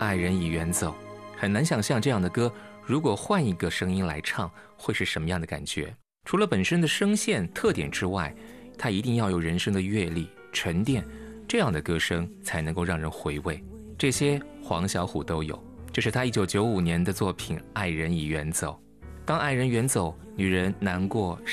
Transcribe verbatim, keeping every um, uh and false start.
爱人已远走，很难想象这样的歌如果换一个声音来唱会是什么样的感觉。除了本身的声线特点之外，它一定要有人生的阅历沉淀，这样的歌声才能够让人回味。这些黄小琥都有。这是他一九九五年的作品《爱人已远走》。当爱人远走，女人难过